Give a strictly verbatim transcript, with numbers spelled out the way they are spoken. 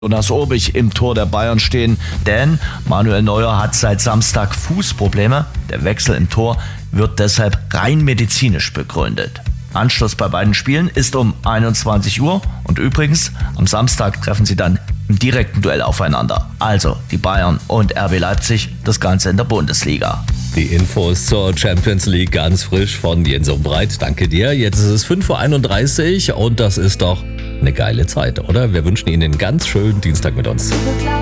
Jonas Obig im Tor der Bayern stehen, denn Manuel Neuer hat seit Samstag Fußprobleme. Der Wechsel im Tor wird deshalb rein medizinisch begründet. Anschluss bei beiden Spielen ist um einundzwanzig Uhr und übrigens am Samstag treffen sie dann im direkten Duell aufeinander. Also die Bayern und R B Leipzig, das Ganze in der Bundesliga. Die Infos zur Champions League ganz frisch von Jens Umbreit. Danke dir. Jetzt ist es fünf Uhr einunddreißig und das ist doch eine geile Zeit, oder? Wir wünschen Ihnen einen ganz schönen Dienstag mit uns.